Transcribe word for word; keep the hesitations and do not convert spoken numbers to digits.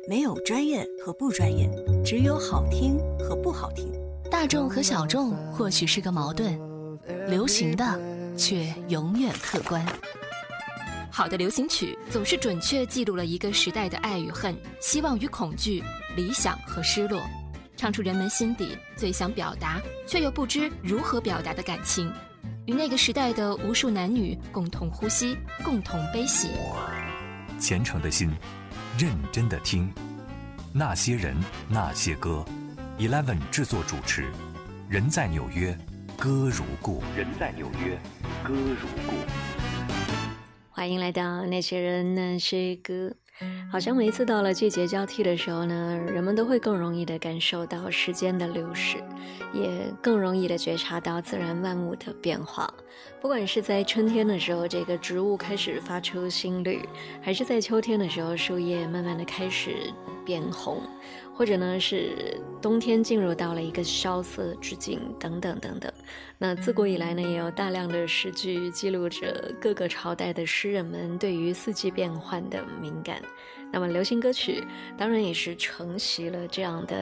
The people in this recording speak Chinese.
没有专业和不专业，只有好听和不好听。 大众和小众或许是个矛盾，流行的却永远客观。 好的流行曲总是准确记录了一个时代的爱与恨、希望与恐惧、理想和失落，唱出人们心底最想表达却又不知如何表达的感情，与那个时代的无数男女共同呼吸，共同悲喜。 虔诚的心，认真的听，那些人，那些歌。Eleven 制作主持，人在纽约，歌如故。人在纽约，歌如故。 欢迎来到那些人那些歌。好像每一次到了季节交替的时候呢，人们都会更容易地感受到时间的流逝，也更容易地觉察到自然万物的变化。不管是在春天的时候，这个植物开始发出新绿，还是在秋天的时候，树叶慢慢地开始变红，或者呢是冬天进入到了一个萧瑟之境，等等等等。那自古以来呢，也有大量的诗句记录着各个朝代的诗人们对于四季变换的敏感。那么流行歌曲当然也是承袭了这样的